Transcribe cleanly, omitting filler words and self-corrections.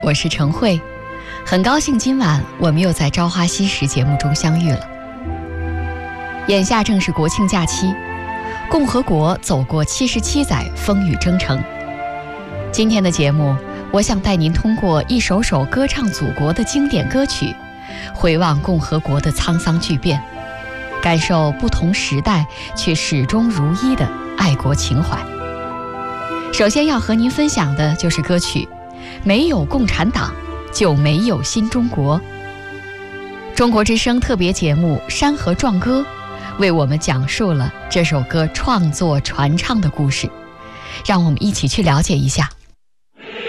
我是陈慧，很高兴今晚我们又在《朝花夕拾》节目中相遇了。眼下正是国庆假期，共和国走过77载风雨征程。今天的节目，我想带您通过一首首歌唱祖国的经典歌曲，回望共和国的沧桑巨变，感受不同时代却始终如一的爱国情怀。首先要和您分享的就是歌曲《没有共产党就没有新中国》。中国之声特别节目《山河壮歌》为我们讲述了这首歌创作传唱的故事，让我们一起去了解一下。